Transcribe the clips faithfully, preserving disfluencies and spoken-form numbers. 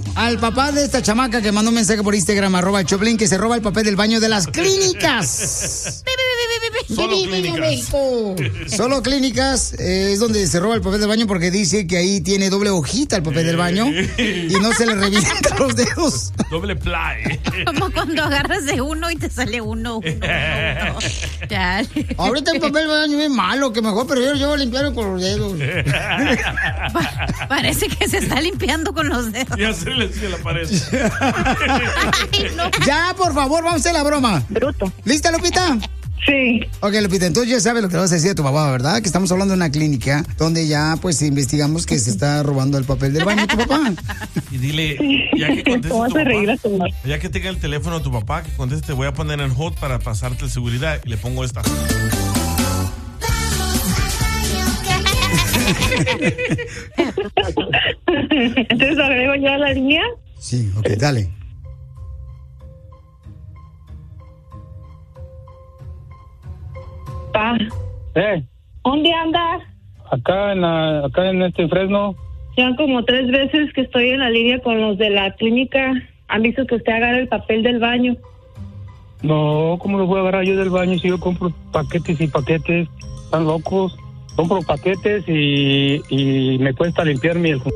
al papá de esta chamaca que mandó un mensaje por Instagram, arroba el Choplin, que se roba el papel del baño de las clínicas. Solo clínicas. Solo clínicas eh, es donde se roba el papel del baño porque dice que ahí tiene doble hojita el papel del baño y no se le revientan los dedos. Doble ply. Como cuando agarras de uno y te sale uno, uno, uno, uno. Dale. Ahorita el papel del baño es malo, que mejor prefiero yo limpiarlo con los dedos. Pa- parece que se está limpiando con los dedos. Y hacerle así a la pared. Ay, no. Ya, por favor, vamos a hacer la broma. Bruto. ¿Lista, Lupita? Sí. Ok, Lupita, entonces ya sabes lo que le vas a decir a tu papá, ¿verdad? Que estamos hablando de una clínica donde ya, pues, investigamos que se está robando el papel del baño a tu papá. Y dile, ya que conteste ¿Cómo tu hace reír a papá, tu mamá? ya que tenga el teléfono de tu papá, que conteste, voy a poner en hold para pasarte el seguridad y le pongo esta. Entonces agrego ya la línea. Sí, ok, dale. Pa, Eh, ¿dónde andas? acá en la, acá en este Fresno. Ya como tres veces que estoy en la línea con los de la clínica. Han visto que usted agarra el papel del baño. No, ¿cómo lo voy a agarrar yo del baño si yo compro paquetes y paquetes? Están locos. Compro paquetes y, y me cuesta limpiarme el...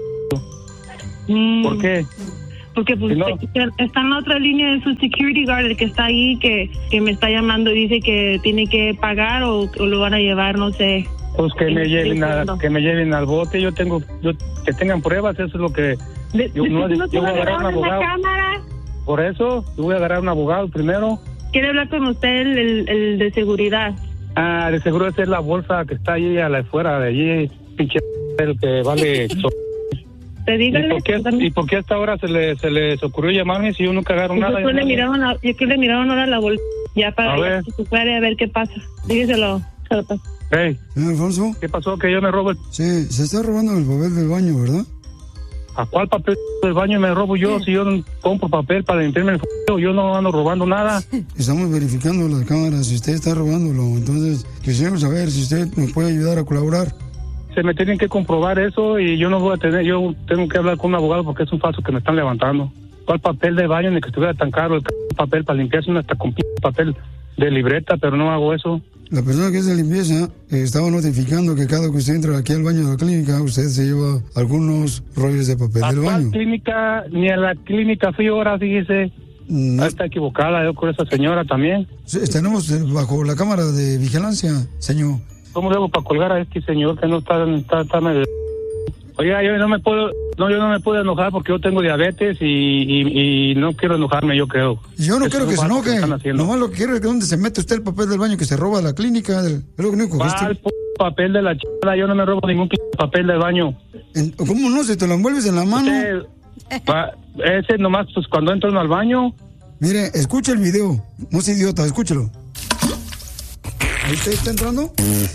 Mm, ¿Por qué? Porque pues, Si no- está en la otra línea de su security guard, el que está ahí, que, que me está llamando y dice que tiene que pagar o, o lo van a llevar, no sé. Pues que me Sí, lleven a, entiendo. que me lleven al bote. Yo tengo, yo, que tengan pruebas, eso es lo que... De- Yo, no, ¿no te yo voy a lo agarrar un grabaron en la abogado. cámara? Por eso, yo voy a agarrar un abogado primero. Quiere hablar con usted el, el, el de seguridad. Ah, de seguro esa es la bolsa que está allí a la afuera de allí, pinche el que vale... so- Te ¿Y dígale. por, qué, ¿Y por qué hasta ahora se, le, se les ocurrió llamarme si yo nunca agarro Yo nada? creo le miraron, a- yo creo que le miraron ahora la bolsa. Ya para A ver. que se fuera a ver qué pasa. Dígaselo. se lo paso. Hey, Señor Alfonso. ¿Qué pasó? Que yo me robo el... Sí, se está robando el papel del baño, ¿verdad? ¿A cuál papel del baño me robo yo? Si yo no compro papel para limpiarme el f***, yo no ando robando nada. Estamos verificando las cámaras si usted está robándolo. Entonces, quisiéramos saber si usted nos puede ayudar a colaborar. Se me tienen que comprobar eso y yo no voy a tener, yo tengo que hablar con un abogado porque es un falso que me están levantando. ¿Cuál papel de baño? Ni que estuviera tan caro el c- papel para limpiarse uno hasta con p- papel de libreta, pero no hago eso. La persona que es de limpieza eh, estaba notificando que cada que usted entra aquí al baño de la clínica, usted se lleva algunos rollos de papel ¿A del cuál baño. clínica? Ni a la clínica fui ahora, fíjese. No, Ah, está equivocada yo con esa señora también. sí, tenemos eh, bajo la cámara de vigilancia, señor. ¿Cómo le hago para colgar a este señor que no está, está, está medio... Oiga, yo no me puedo, no, yo no me puedo enojar porque yo tengo diabetes y, y, y no quiero enojarme, yo creo. Yo no Eso quiero es que se un falso que enoje. están haciendo. Nomás lo que quiero es que donde se mete usted el papel del baño que se roba a la clínica. Del, es lo único que ¿Cuál usted- p- papel de la chada? Yo no me robo ningún p- papel de baño. En- ¿Cómo no? Si te lo envuelves en la mano. Usted, va- ese nomás, pues cuando entro uno al baño. Mire, escucha el video. No sea idiota, escúchelo. ¿Ahí usted está entrando?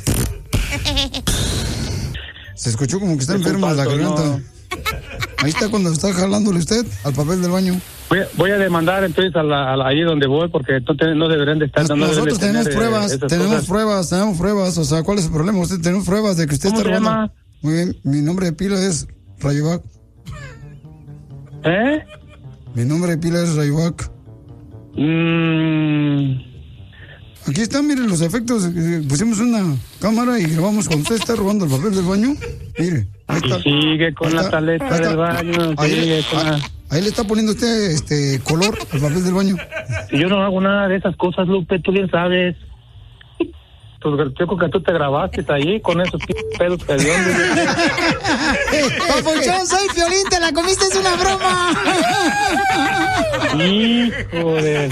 Se escuchó como que está Es un enferma de la falso, garganta. no. Ahí está cuando está jalándole usted al papel del baño. Voy, a- voy a demandar entonces a la, a la- ahí donde voy porque no, te- no deberían de estar. Nos- no deben de nosotros tenemos tener, eh, pruebas, esas tenemos cosas. pruebas, tenemos pruebas. O sea, ¿cuál es el problema? Usted tenemos pruebas de que usted ¿Cómo está se robando. llama? Muy bien, mi nombre de pila es Rayovac. ¿Eh? Mi nombre de pila es Rayovac. Mm, Aquí están, miren los efectos. eh, Pusimos una cámara y grabamos cuando usted está robando el papel del baño. Mire, ahí está. y sigue con Ahí la está, taleta ahí está. del baño. Ahí, Sigue con ah, la... ahí le está poniendo usted este color al papel del baño. Y yo no hago nada de esas cosas, Lupe, tú bien sabes. Pues yo creo que tú te grabaste ahí con esos p- pelos pediondos. Papuchón, soy Piolín, te la comiste, es una broma. Hijo de...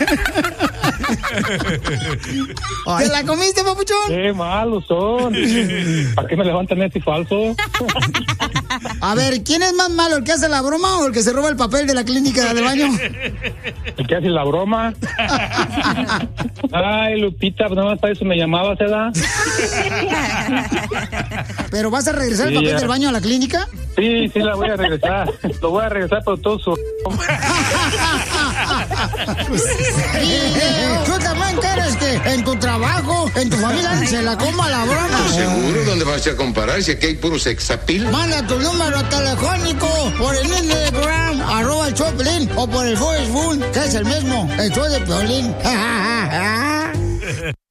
¿Te la comiste, papuchón? Qué malos son. ¿Para qué me levantan este falso? A ver, ¿quién es más malo, el que hace la broma o el que se roba el papel de la clínica del baño? ¿El que hace la broma? Ay, Lupita, nada más para eso me llamabas, ¿verdad? ¿Pero vas a regresar el Sí, papel ya. del baño a la clínica? Sí, sí, la voy a regresar. Lo voy a regresar por todo su... ¿Tú también quieres que en tu trabajo, en tu familia, se la coma la broma? Seguro, ¿dónde vas a comparar si aquí hay puro sexapil? Manda tu número telefónico por el Instagram, Piolín o por el Facebook, que es el mismo, el show de Piolín.